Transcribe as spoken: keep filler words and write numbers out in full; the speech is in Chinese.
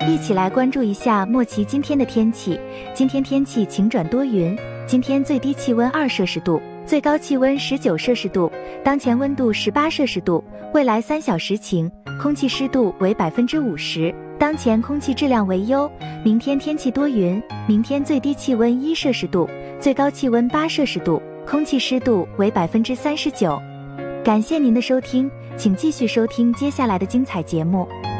一起来关注一下莫奇今天的天气。今天天气晴转多云，今天最低气温二摄氏度，最高气温十九摄氏度，当前温度十八摄氏度，未来三小时晴，空气湿度为百分之五十，当前空气质量为优。明天天气多云，明天最低气温一摄氏度，最高气温八摄氏度，空气湿度为百分之三十九。感谢您的收听，请继续收听接下来的精彩节目。